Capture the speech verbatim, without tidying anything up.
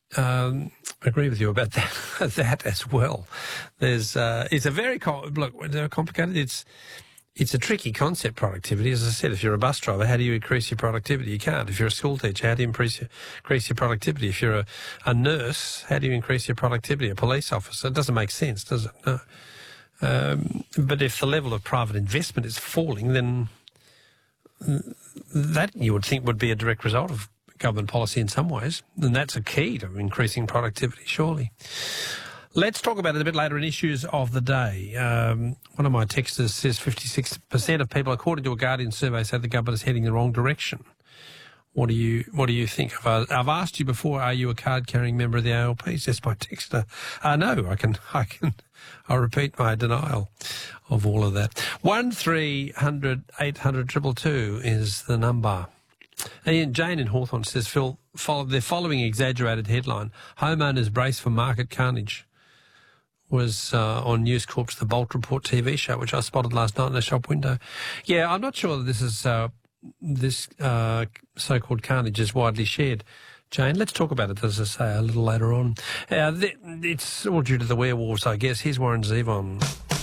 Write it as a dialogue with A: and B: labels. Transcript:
A: um, agree with you about that, that as well. There's, uh, it's a very, com- look, they're complicated. It's, it's a tricky concept, productivity. As I said, if you're a bus driver, how do you increase your productivity? You can't. If you're a school teacher, how do you increase your, increase your productivity? If you're a, a nurse, how do you increase your productivity? A police officer? It doesn't make sense, does it? No. Um, but if the level of private investment is falling, then that you would think would be a direct result of government policy in some ways, and that's a key to increasing productivity, surely. Let's talk about it a bit later in issues of the day. Um, one of my texters says fifty-six percent of people, according to a Guardian survey, say the government is heading the wrong direction. What do you What do you think? I've, I've asked you before, are you a card-carrying member of the A L P? Says my texter. Uh, no, I can, I can, I repeat my denial of all of that. One three hundred eight hundred two two two is the number. Ian Jane in Hawthorne says, Phil, follow, the following exaggerated headline, homeowners brace for market carnage, was uh, on News Corp's The Bolt Report T V show, which I spotted last night in the shop window. Yeah, I'm not sure that this is uh, this uh, so-called carnage is widely shared. Jane, let's talk about it, as I say, a little later on. Uh, th- it's all due to the werewolves, I guess. Here's Warren Zevon.